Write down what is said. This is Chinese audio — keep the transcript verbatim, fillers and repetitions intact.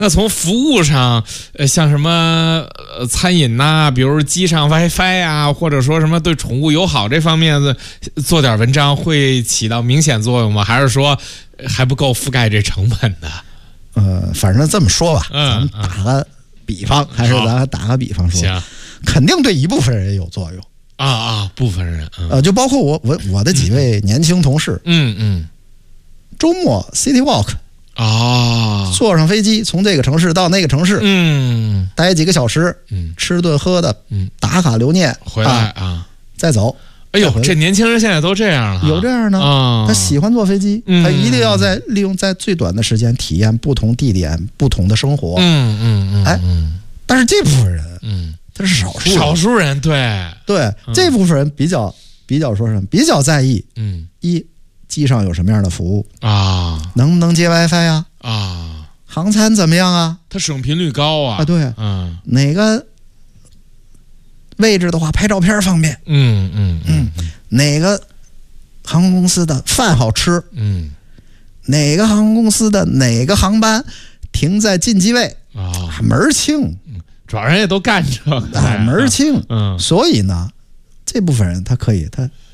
那从服务上，呃，像什么呃餐饮呐、啊，比如机上 WiFi 啊，或者说什么对宠物友好这方面的做点文章，会起到明显作用吗？还是说还不够覆盖这成本的？ 呃，反正这么说吧， 嗯， 咱们打个比方，还是咱打个比方说， 行， 肯定对一部分人有作用啊啊，部分人，嗯、 呃，就包括我我我的几位年轻同事， 嗯嗯， 周末 City Walk。 啊， 坐上飞机，从这个城市到那个城市， 嗯， 待几个小时， 嗯， 吃顿喝的， 嗯， 打卡留念， 回来啊， 啊再走。 哎呦，这年轻人现在都这样了， 有这样的啊，他喜欢坐飞机， 嗯、 他一定要在利用在最短的时间体验不同地点、不同的生活。 嗯嗯嗯， 哎，但是这部分人， 嗯， 他是少数， 少数人，对对， 嗯、 这部分人比较比较说什么？比较在意， 嗯， 一机上有什么样的服务啊， 能不能接 WiFi 啊？ 啊， 航餐怎么样啊？ 它使用频率高啊！ 啊，对， 嗯， 哪个位置的话拍照片方便？ 嗯嗯嗯， 哪个航空公司的饭好吃？ 嗯， 哪个航空公司的哪个航班停在进机位？ 啊， 门儿清， 嗯，主要人也都干这个， 啊，门儿清， 嗯， 所以呢，这部分人他可以，他